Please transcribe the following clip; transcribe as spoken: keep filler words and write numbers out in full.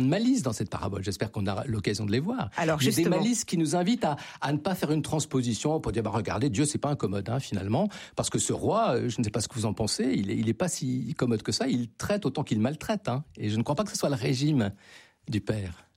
malices dans cette parabole. J'espère qu'on a l'occasion de les voir. Alors, il y a justement. des malices qui nous invitent à, à ne pas faire une transposition pour dire, bah, regardez, Dieu, c'est pas incommode, hein, finalement, parce que ce roi, je ne sais pas ce que vous en pensez, il est, il est pas si commode que ça, il traite autant qu'il maltraite, hein, et je ne crois pas que ce soit le régime du Père.